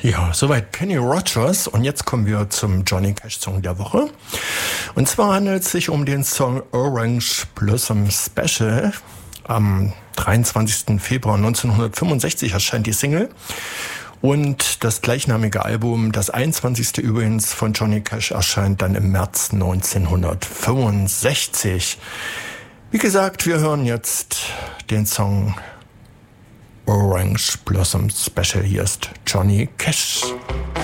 Ja, soweit Kenny Rogers und jetzt kommen wir zum Johnny Cash Song der Woche. Und zwar handelt es sich um den Song Orange Blossom Special. Am 23. Februar 1965 erscheint die Single. Und das gleichnamige Album, das 21. übrigens von Johnny Cash, erscheint dann im März 1965. Wie gesagt, wir hören jetzt den Song Orange Blossom Special. Hier ist Johnny Cash.